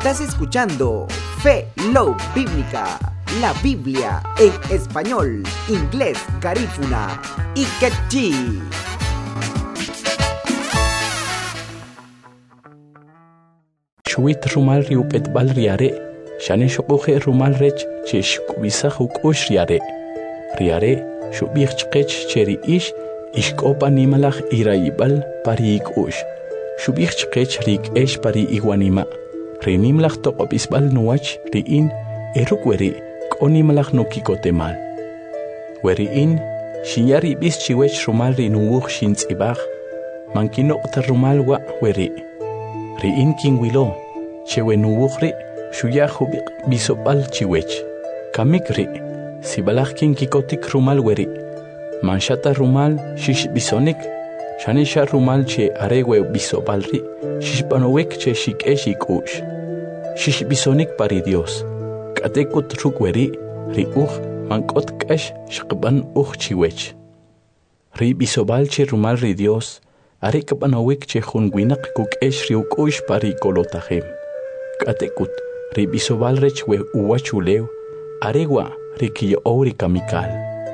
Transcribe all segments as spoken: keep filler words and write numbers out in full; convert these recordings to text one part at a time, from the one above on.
Estás escuchando Fe Love Bíblica, la Biblia en español, inglés, garífuna y quechí. Shuit rumal riupet bal riare, shane shokuche rumal rech chesh kubisa hukush riare. Riare, shubich chkech cheri ish, ishkopa nimalach iraibal pari ikush. Shubich chkech rik esh pari iguanima. Renimlach tokobisbal nuach riin, erukweri, konimalach nukikotemal. Weriin, shinyari bis chiwech rumal rinuuch shins ibach, mankinok rumal wa weri. Riin kingwilo, chewe nuuchri, shuyahubik bisobal chiwech. Kamikri, sibalach kinkikotik rumal weri. Manshata rumal shish bisonik, shanisha rumal che arewe bisobalri, shishpanowek che shikesh ikush. Shish bisonik pari Dios. Katekut rukweri, ri uch, mankot kash shqban uch chiwech. Ri bisobal che rumal ri Dios, are kapanawik che junguinak kukesh ri ukush pari kolotahem. Katekut, ri bisobal rech we uwachuleu, arewa ri kiyo ori kamikal.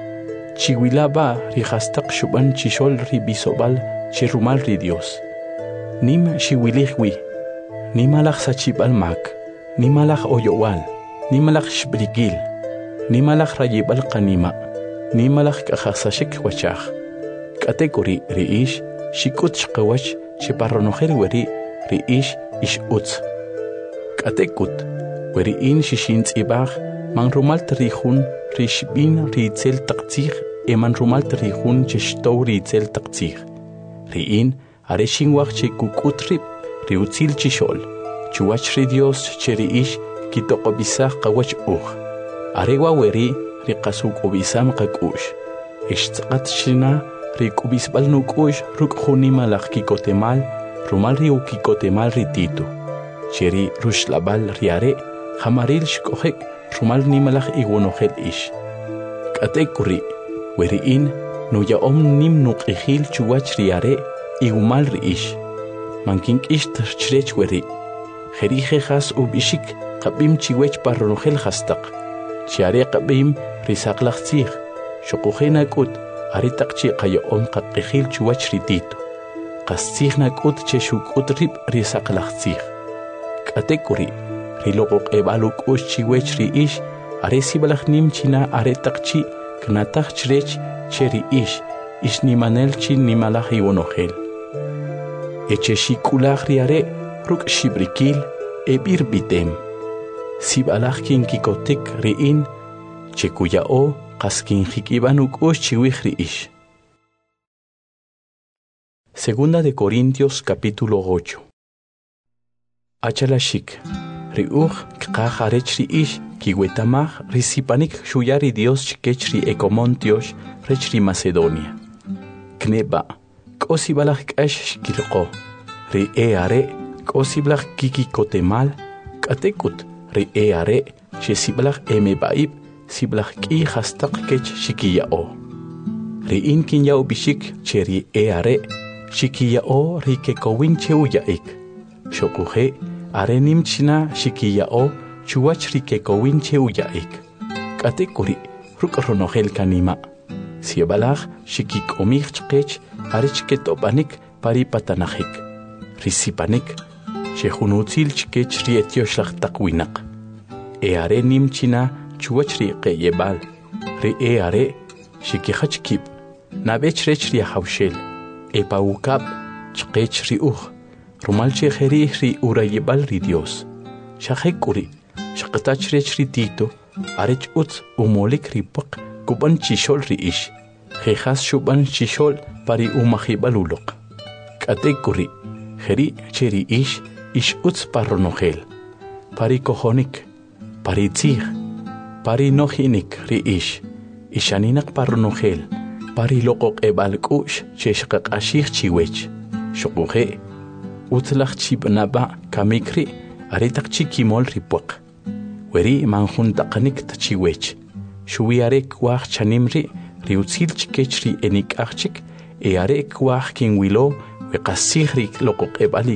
Chihuilaba ri hastak shuban chishol ri bisobal che rumal ri Dios. Nim shiwilihwi, nimalach sachibal mak, nimalach oyowal, nimalach shbrigil, nimalach rayibal kanima, nimalach kahasashik wachach. Katekuri ri ish, shikut shkawach che parronojer weri ri ish ish utz. Katekut, weri in shishins ibach, man rumal trihun rishbin ritzel taktzich, e man rumal trihun cheshtow ritzel taktzich. Ri in, are shingwach che kukutrip, ri utzil chishol, chuach ri Dios che ri ish, kitokobisach kawach uch. Arewa weri ri kasuk obisam kakush. Ishtzat shina, ri kubisbal nukush, ruk junimalach kikotemal, rumal ri ukikotemal rititu. Cheri rushlabal riare, jamaril shkohek, rumal nimalach iguanohel ish. Katekuri, weri in, nuya om nim nuk ihil chuach riare, igumal ri ish. Mankink ish terchrech weri. Jerije has ubishik, kabim chiwech parronohel hastak. Chiare kabim risaklach tzich. Shokuhena kut, aritak chi kayo om kakihil chuach rititu. Kastzich na kut che shukut rip risaklach tzich. Katekuri, rilokok ebaluk ush chiwech ri ish, are sibalach nim china are takchi, knatach chrech cheri ish, ish nimanel chi nimalach ionohel. Eche shikulach riare, ruk shibrikil, ebir bitem. Sibalach kinkikotik ri in, chekuya o, kaskin hikibanuk ush chiwich ri ish. Segunda de Corintios capítulo ocho. Achalashik, riuch kqajarech ri ish, kiwetamach risipanik shuyari Dios chikech ri ekomontios rech ri Macedonia. Kneba, kosibalach kash shkilko, ri eare, kosibalach kikikotemal, katekut, ri eare, shesibalach emebaib, sibalach ki hastak kech shikiyao. Ri in kinyao bishik che ri eare, shikiyao ri kekowin cheuyaik. Shokuhe, arenim china shikiyao, chuach rikekowin cheuyaik. Katekuri, rukronohel kanima. Siebalach, shikikomich chkech, arichketopanik paripatanahik. Risipanik, shehunutzil chkech rietioslach takwinak. E arenim china, chuach rikeyebal. Ri e are, shikihachkip. Nabech rech riahaushel. E paukab, chkech riuch. Rumal che jeri ri urayebal ri Dios. Shahekuri, shakatach rech ri tito, arech utz umolik ri pak, kuban chishol ri ish. Jejas shuban chishol pari umahibalulok. Katekuri, jeri cheri ish, ish utz parronohel. Pari kohonik, pari tzig, pari nohinik ri ish. Ishaninak parronohel, pari lokok ebalkush, cheshkak ashich chiwech. Shokuhe, utlach chibnaba kamikri aritak chikimol ripuak. Weri manjuntakanik tachiwech. Shuiarek wach chanimri riutzil chikech ri enik achik e arek wach kinwilo we kasihri lokok ebali